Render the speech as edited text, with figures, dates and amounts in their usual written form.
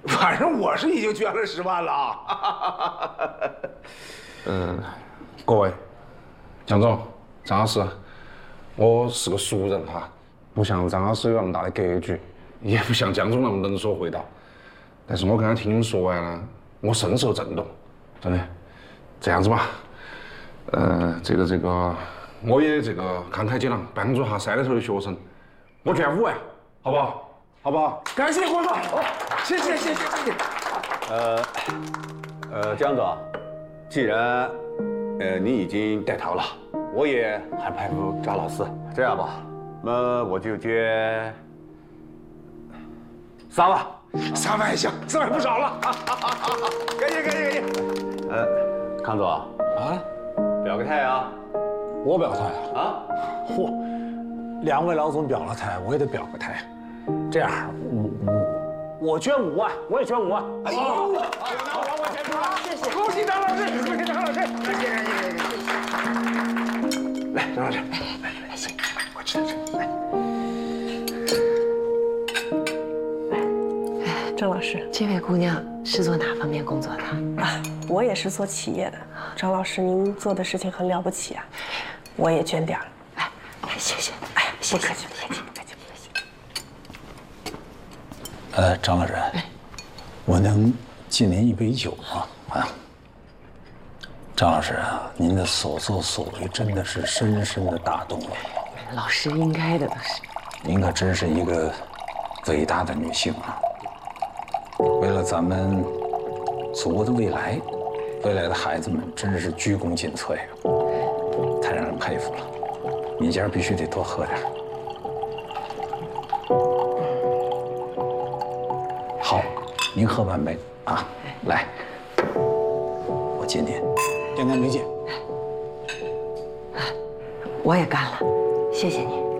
反正我是已经捐了10万了啊。 各位，蒋总、张老师，我是个俗人哈，不像张老师有那么大的格局，也不像蒋总那么能说会道。但是我刚刚听你们说完了，我深受震动，真的。这样子吧，这个，我也慷慨解囊，帮助下山里头的学生，我捐5万，好不好？好不好？ 感谢郭总，谢谢。 江总，既然你已经带头了，我也很佩服张老师。这样吧，那我就捐3万。 3万行，3万不少了。感谢。 康总啊，表个态啊！ 我表态啊！ 嚯，2位老总表了态，我也得表个态。这样，我捐5万，我也捐5万。 哎呦，我捐出了，谢谢，恭喜张老师，恭喜张老师，感谢。来，张老师，来，行，我吃，来。 张老师， 这位姑娘是做哪方面工作的？ 我也是做企业的。张老师，您做的事情很了不起啊，我也捐点儿。 哎，谢谢， 不客气。 张老人，我能敬您一杯酒吗？啊，张老师啊，您的所作所为真的是深深的打动了我。 老师应该的都是。 您可真是一个伟大的女性啊！为了咱们祖国的未来，未来的孩子们真是鞠躬尽瘁啊，太让人佩服了。你今儿必须得多喝点。好，您喝半杯啊，来，我敬您，天干没见。 我也干了，谢谢你。